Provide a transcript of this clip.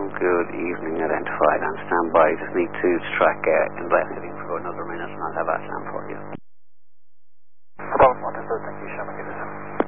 Good evening, identified on standby. Just need to track investigating for another minute and I'll have that sound for you. Problem understood, thank you, Sherman.